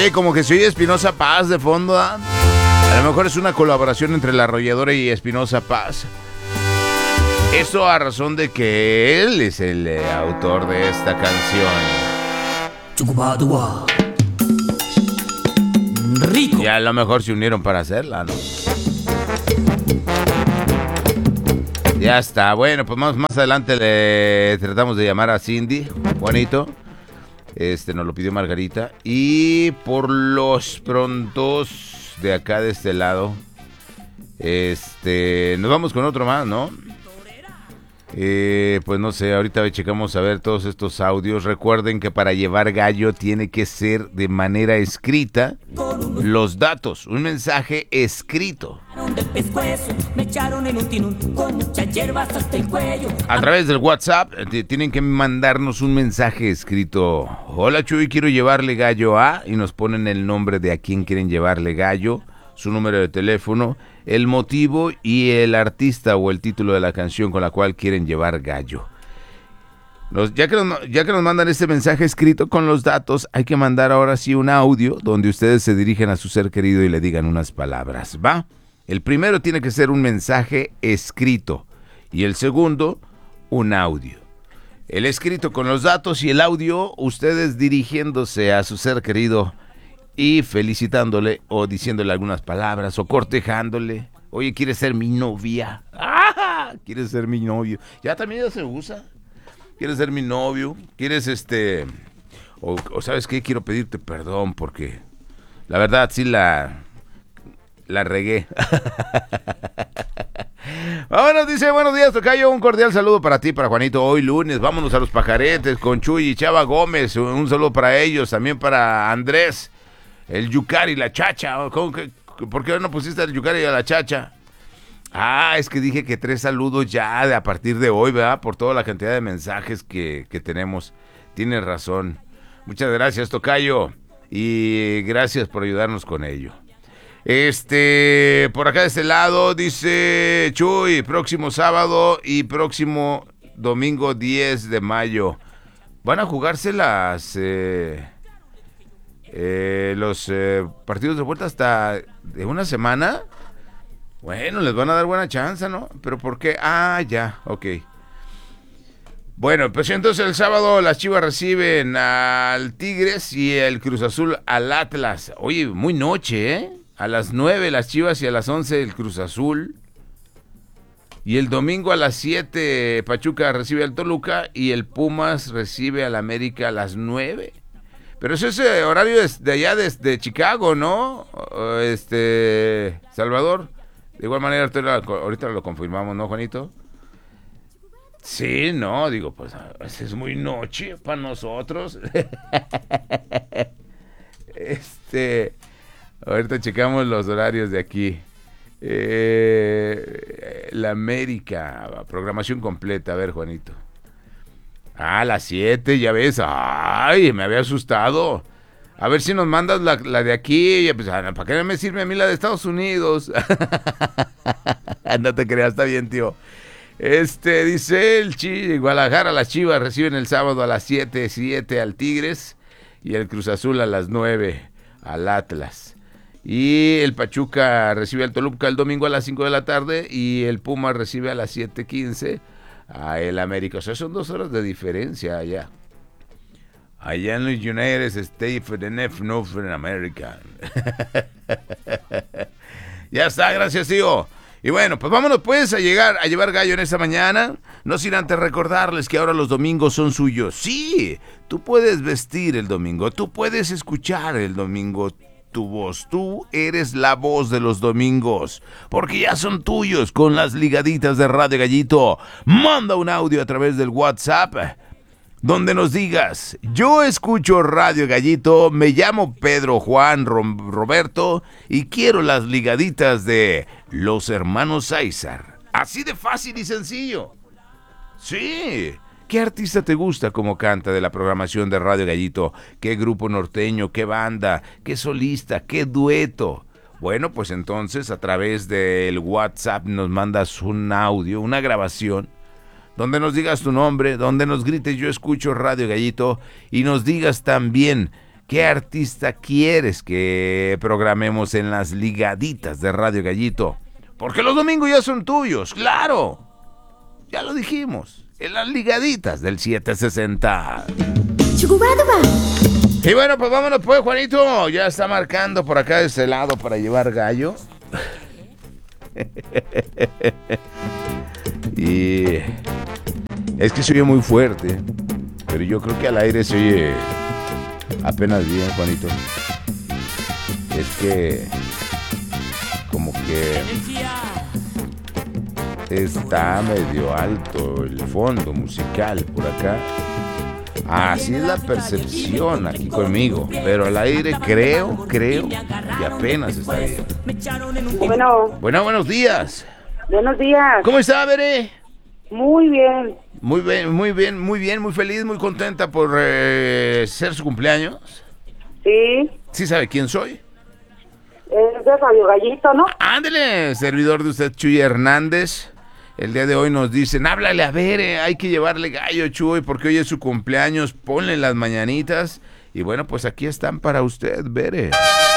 Oye, como que se oye Espinosa Paz de fondo, ¿ah? A lo mejor es una colaboración entre La Arrolladora y Espinosa Paz. Eso a razón de que él es el autor de esta canción. Rico. Y a lo mejor se unieron para hacerla, ¿no? Ya está. Bueno, pues más adelante le tratamos de llamar a Cindy, Juanito. Nos lo pidió Margarita. Y por los prontos de acá de este lado, nos vamos con otro más, ¿no? Pues no sé, ahorita checamos a ver todos estos audios. Recuerden que para llevar gallo tiene que ser de manera escrita los datos, un mensaje escrito. A través del WhatsApp tienen que mandarnos un mensaje escrito. Hola Chuy, quiero llevarle gallo a... Y nos ponen el nombre de a quién quieren llevarle gallo, su número de teléfono, el motivo y el artista o el título de la canción con la cual quieren llevar gallo. Ya que nos mandan este mensaje escrito con los datos, hay que mandar ahora sí un audio donde ustedes se dirigen a su ser querido y le digan unas palabras, ¿va? El primero tiene que ser un mensaje escrito y el segundo, un audio. El escrito con los datos y el audio, ustedes dirigiéndose a su ser querido y felicitándole o diciéndole algunas palabras o cortejándole. Oye, ¿quieres ser mi novia? ¡Ah! ¿Quieres ser mi novio? Ya también ya se usa. ¿Quieres ser mi novio? ¿Quieres o sabes qué? Quiero pedirte perdón porque la verdad sí la regué. Vámonos, dice, buenos días, tocayo, un cordial saludo para ti, para Juanito, hoy lunes, vámonos a los pajaretes con Chuy y Chava Gómez, un saludo para ellos, también para Andrés. El Yucari, la Chacha. ¿Por qué no pusiste el Yucari y a la Chacha? Ah, es que dije que 3 saludos ya a partir de hoy, ¿verdad? Por toda la cantidad de mensajes que tenemos. Tienes razón. Muchas gracias, tocayo. Y gracias por ayudarnos con ello. Por acá de este lado dice Chuy, próximo sábado y próximo domingo 10 de mayo. Van a jugarse los partidos de vuelta hasta de una semana. Bueno, les van a dar buena chance, ¿no? ¿Pero por qué? Ah, ya, ok. Bueno, pues entonces el sábado las Chivas reciben al Tigres y el Cruz Azul al Atlas. Oye, muy noche, ¿eh? A las 9 las Chivas y a las 11 el Cruz Azul. Y el domingo a las 7 Pachuca recibe al Toluca y el Pumas recibe al América a las 9. Pero eso es horario de allá, desde Chicago, ¿no? Salvador. De igual manera, ahorita lo confirmamos, ¿no, Juanito? Sí, no, digo, pues es muy noche para nosotros. Ahorita checamos los horarios de aquí. La América, programación completa, a ver, Juanito. Ah, las 7, ya ves. Ay, me había asustado. A ver si nos mandas la de aquí. Pues, ¿para qué no me sirve a mí la de Estados Unidos? No te creas, está bien, tío. Dice el Guadalajara, las Chivas reciben el sábado a las 7 al Tigres y el Cruz Azul a las 9 al Atlas. Y el Pachuca recibe al Toluca el domingo a las 5 de la tarde y el Puma recibe a las 7:15 a el América. O sea, son 2 horas de diferencia allá. Allá en los United States of North America. Ya está, gracias, tío. Y bueno, pues vámonos pues a llevar gallo en esta mañana. No sin antes recordarles que ahora los domingos son suyos. Sí, tú puedes vestir el domingo, tú puedes escuchar el domingo tu voz. Tú eres la voz de los domingos, porque ya son tuyos con las ligaditas de Radio Gallito. Manda un audio a través del WhatsApp donde nos digas: yo escucho Radio Gallito, me llamo Pedro Juan Roberto y quiero las ligaditas de los hermanos César. Así de fácil y sencillo. Sí. ¿Qué artista te gusta como canta de la programación de Radio Gallito? ¿Qué grupo norteño? ¿Qué banda? ¿Qué solista? ¿Qué dueto? Bueno, pues entonces a través del WhatsApp nos mandas un audio, una grabación, donde nos digas tu nombre, donde nos grites: yo escucho Radio Gallito, y nos digas también ¿Qué artista quieres que programemos en las ligaditas de Radio Gallito? Porque los domingos ya son tuyos, claro. Ya lo dijimos, en las ligaditas del 760. Y bueno, pues vámonos pues, Juanito. Ya está marcando por acá de este lado para llevar gallo. Y es que se oye muy fuerte, pero yo creo que al aire se oye apenas bien, Juanito. Es que como que está medio alto el fondo musical por acá. Así es la percepción aquí conmigo, pero al aire creo que apenas está bien. Bueno, buenos días. Buenos días. ¿Cómo está, Veré? Muy bien. Muy feliz, muy contenta por ser su cumpleaños. Sí. ¿Sí sabe quién soy? Es de Radio Gallito, ¿no? Ándele, servidor de usted, Chuy Hernández. El día de hoy nos dicen, háblale a Bere, hay que llevarle gallo, Chuy, porque hoy es su cumpleaños, ponle las mañanitas. Y bueno, pues aquí están para usted, Bere.